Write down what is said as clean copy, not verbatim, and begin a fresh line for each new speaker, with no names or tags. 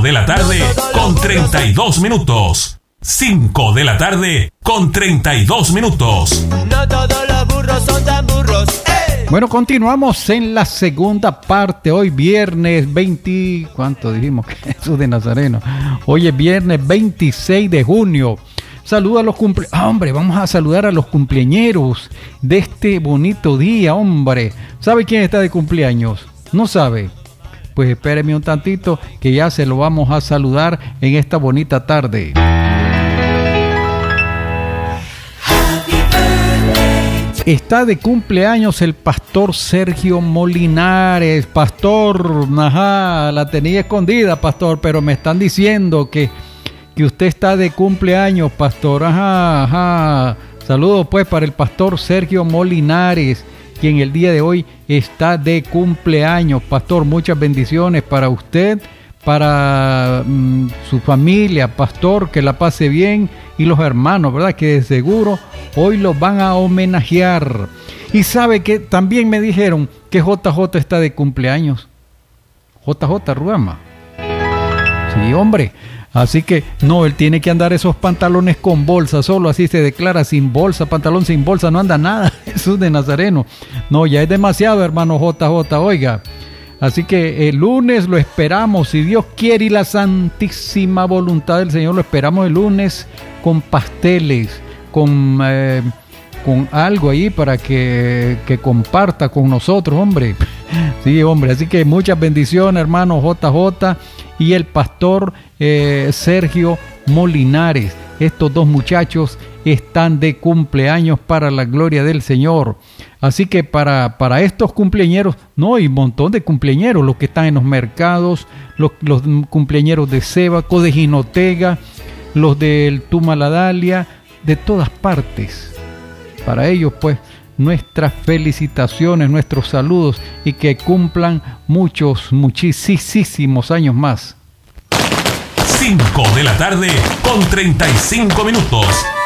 de la tarde con 32 minutos. 5 de la tarde con 32 minutos.
No todos los burros son tan burros. ¡Ey!
Bueno, continuamos en la segunda parte. Hoy viernes 20... ¿Cuánto dijimos? Jesús de Nazareno. Hoy es viernes 26 de junio. Saluda a los hombre, vamos a saludar a los cumpleañeros de este bonito día, hombre. ¿Sabe quién está de cumpleaños? ¿No sabe? Pues espéreme un tantito que ya se lo vamos a saludar en esta bonita tarde. Está de cumpleaños el pastor Sergio Molinares. Pastor, ajá, la tenía escondida, pastor, pero me están diciendo que usted está de cumpleaños, pastor. Ajá. Saludos pues para el pastor Sergio Molinares, quien el día de hoy está de cumpleaños. Pastor, muchas bendiciones para usted, para su familia, pastor, que la pase bien, y los hermanos, ¿verdad? Que de seguro hoy los van a homenajear. Y sabe que también me dijeron que JJ está de cumpleaños. JJ Ruama. Sí, hombre. Así que no, él tiene que andar esos pantalones con bolsa, solo así se declara, sin bolsa, pantalón sin bolsa, no anda nada. Jesús de Nazareno. No, ya es demasiado, hermano JJ, oiga. Así que el lunes lo esperamos, si Dios quiere y la santísima voluntad del Señor, lo esperamos el lunes con pasteles, con algo ahí para que comparta con nosotros, hombre. Sí, hombre, así que muchas bendiciones, hermano JJ y el pastor Sergio Molinares. Estos dos muchachos están de cumpleaños para la gloria del Señor. Así que para estos cumpleañeros, no, hay un montón de cumpleañeros, los que están en los mercados, los cumpleañeros de Sébaco, de Jinotega, los del Tumaladalia, de todas partes. Para ellos, pues, nuestras felicitaciones, nuestros saludos, y que cumplan muchísimos años más.
5 de la tarde con 35 minutos.